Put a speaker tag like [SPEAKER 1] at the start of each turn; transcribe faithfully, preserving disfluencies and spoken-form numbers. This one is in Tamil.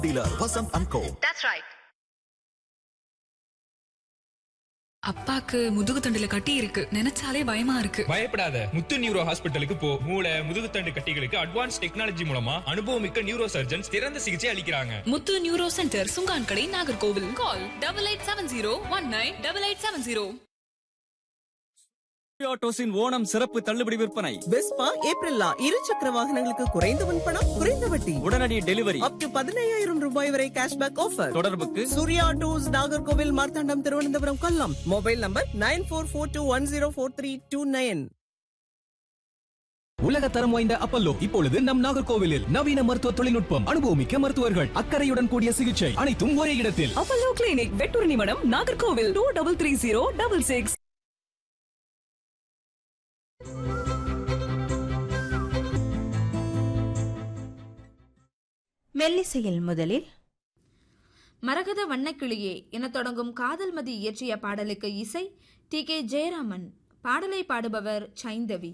[SPEAKER 1] Dealer Vasanth and go.
[SPEAKER 2] That's right.
[SPEAKER 3] அப்பாக்கு முதுகு தண்டுல கட்டி இருக்கு, நினைச்சாலே பயமா இருக்கு.
[SPEAKER 4] பயப்படாத, முத்து நியூரோ ஹாஸ்பிட்டலுக்கு போ. மூளை முதுகுத்தண்டு கட்டிகளுக்கு அட்வான்ஸ் டெக்னாலஜி மூலமா அனுபவமிக்க நியூரோ சர்ஜன்ஸ் சிறந்த சிகிச்சை அளிக்கிறாங்க.
[SPEAKER 3] முத்து neuro centre, Chunkankadai, Nagercoil. Call double eight seven zero one nine double eight seven zero.
[SPEAKER 5] ஆட்டோஸின் Onam சிறப்பு தள்ளுபடி விற்பனை.
[SPEAKER 6] வெஸ்பா ஏப்ரல் இரு சக்கர வாகனங்களுக்கு குறைந்த முன்பணம், குறைந்த வட்டி,
[SPEAKER 5] உடனடி டெலிவரி,
[SPEAKER 6] அப் டு பதினையாயிரம் ரூபாய் வரை கேஷ்பேக் ஆஃபர்.
[SPEAKER 5] தொடர்புக்கு
[SPEAKER 6] Surya autos, Nagercoil, Marthandam, Thiruvananthapuram, Kollam. Mobile number nine four four two one zero four three two nine.
[SPEAKER 7] உலக தரம் வாய்ந்த அப்பல்லோ இப்பொழுது நம் நாகர்கோவிலில். நவீன மருத்துவ தொழில்நுட்பம், அனுபவமிக்க மருத்துவர்கள், அக்கறையுடன் கூடிய சிகிச்சை, அனைத்தும் ஒரே இடத்தில்.
[SPEAKER 8] அப்பல்லோ கிளினிக், வெட்டூர் நிமிடம், Nagercoil. Two double three zero double six.
[SPEAKER 9] மெல்லிசையில் முதலில்
[SPEAKER 10] மரகத வண்ணக்கிளியே என தொடங்கும் காதல் மதி இயற்றிய பாடலுக்கு இசை டி கே ஜெயராமன். பாடலை பாடுபவர் சைந்தவி.